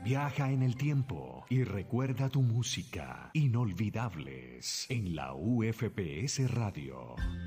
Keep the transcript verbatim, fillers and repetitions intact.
Viaja en el tiempo y recuerda tu música. Inolvidables en la U F P S Radio.